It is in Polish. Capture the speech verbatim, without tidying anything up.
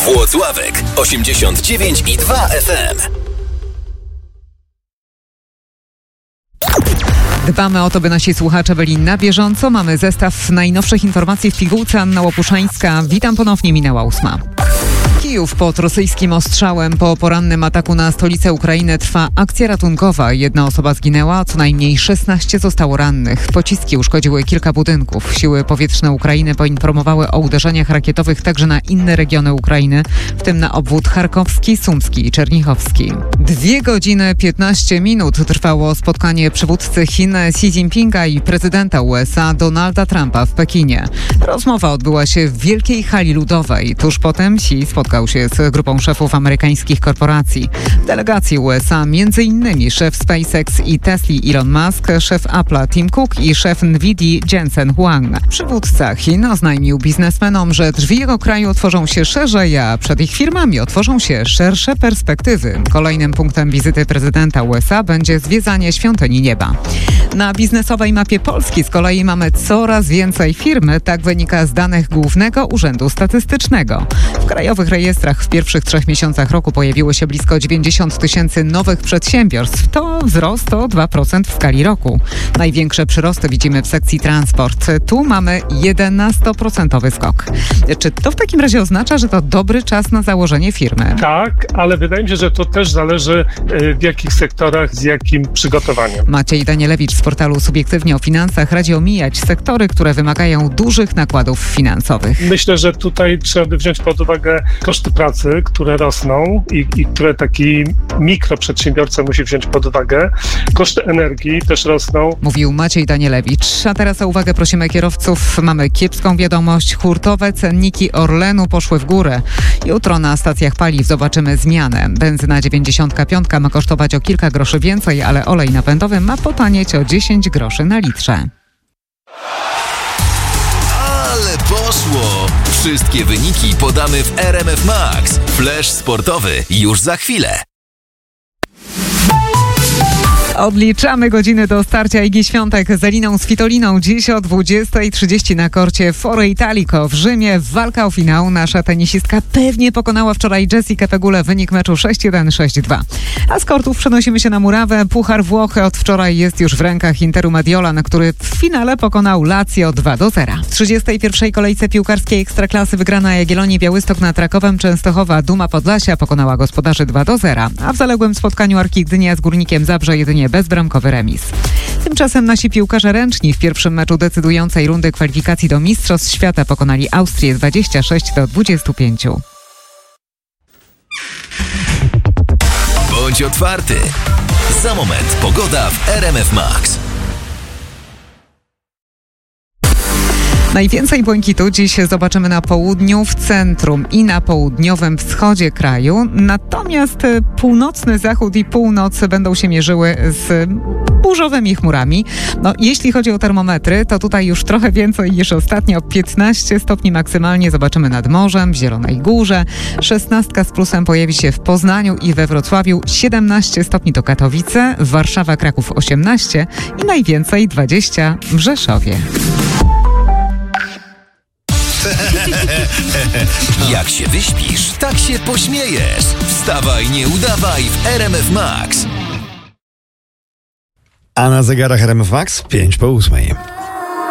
Włocławek osiemdziesiąt dziewięć i dwa F M. Dbamy o to, by nasi słuchacze byli na bieżąco. Mamy zestaw najnowszych informacji w pigułce. Anna Łopuszańska. Witam ponownie, minęła ósma. Kijów pod rosyjskim ostrzałem. Po porannym ataku na stolicę Ukrainy trwa akcja ratunkowa. Jedna osoba zginęła, co najmniej szesnaście zostało rannych. Pociski uszkodziły kilka budynków. Siły powietrzne Ukrainy poinformowały o uderzeniach rakietowych także na inne regiony Ukrainy, w tym na obwód charkowski, sumski i czernichowski. Dwie godziny piętnaście minut trwało spotkanie przywódcy Chin Xi Jinpinga i prezydenta U S A Donalda Trumpa w Pekinie. Rozmowa odbyła się w Wielkiej Hali Ludowej. Tuż potem Xi spotkał się z grupą szefów amerykańskich korporacji. W delegacji U S A między innymi szef SpaceX i Tesli Elon Musk, szef Apple'a Tim Cook i szef Nvidii Jensen Huang. Przywódca Chin oznajmił biznesmenom, że drzwi jego kraju otworzą się szerzej, a przed ich firmami otworzą się szersze perspektywy. Kolejnym punktem wizyty prezydenta U S A będzie zwiedzanie Świątyni Nieba. Na biznesowej mapie Polski z kolei mamy coraz więcej firm, tak wynika z danych Głównego Urzędu Statystycznego. W krajowych rejestrach w pierwszych trzech miesiącach roku pojawiło się blisko dziewięćdziesiąt tysięcy nowych przedsiębiorstw. To wzrost o dwa procent w skali roku. Największe przyrosty widzimy w sekcji transport. Tu mamy jedenaście procent skok. Czy to w takim razie oznacza, że to dobry czas na założenie firmy? Tak, ale wydaje mi się, że to też zależy w jakich sektorach, z jakim przygotowaniem. Maciej Danielewicz z portalu Subiektywnie o Finansach radzi omijać sektory, które wymagają dużych nakładów finansowych. Myślę, że tutaj trzeba by wziąć pod uwagę koszty pracy, które rosną i, i które taki mikroprzedsiębiorca musi wziąć pod uwagę. Koszty energii też rosną. Mówił Maciej Danielewicz. A teraz o uwagę prosimy kierowców. Mamy kiepską wiadomość. Hurtowe cenniki Orlenu poszły w górę. Jutro na stacjach paliw zobaczymy zmianę. Benzyna dziewięćdziesiąt pięć ma kosztować o kilka groszy więcej, ale olej napędowy ma potanieć o dziesięć groszy na litrze. Ale poszło! Wszystkie wyniki podamy w R M F Max. Flash sportowy już za chwilę. Odliczamy godziny do starcia Igi Świątek z Eliną Svitoliną. Dziś o dwudziesta trzydzieści na korcie Foro Italico w Rzymie. Walka o finał. Nasza tenisistka pewnie pokonała wczoraj Jessikę Pegulę. Wynik meczu sześć jeden, sześć dwa. A z kortów przenosimy się na murawę. Puchar Włochy od wczoraj jest już w rękach Interu Mediolan, który w finale pokonał Lazio dwa do zera. W trzydziestej pierwszej kolejce piłkarskiej Ekstraklasy wygrana Jagiellonii Białystok nad Rakowem Częstochowa. Duma Podlasia pokonała gospodarzy dwa do zera. A w zaległym spotkaniu Arki Gdynia z Górnikiem Zabrze jedynie bezbramkowy remis. Tymczasem nasi piłkarze ręczni w pierwszym meczu decydującej rundy kwalifikacji do Mistrzostw Świata pokonali Austrię dwadzieścia sześć do dwudziestu pięciu. Bądź otwarty. Za moment pogoda w R M F Max. Najwięcej błękitu dziś zobaczymy na południu, w centrum i na południowym wschodzie kraju. Natomiast północny zachód i północ będą się mierzyły z burzowymi chmurami. No, jeśli chodzi o termometry, to tutaj już trochę więcej niż ostatnio. piętnaście stopni maksymalnie zobaczymy nad morzem, w Zielonej Górze. szesnaście z plusem pojawi się w Poznaniu i we Wrocławiu. siedemnaście stopni to Katowice, Warszawa, Kraków osiemnaście i najwięcej dwadzieścia w Rzeszowie. Jak się wyśpisz, tak się pośmiejesz. Wstawaj, nie udawaj w R M F Max. A na zegarach R M F Max pięć po ósmej.